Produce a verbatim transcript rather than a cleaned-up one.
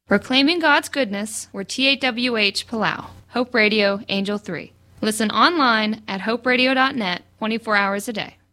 Proclaiming God's goodness, we're T A W H Palau, Hope Radio, Angel three. Listen online at hope radio dot net twenty-four hours a day.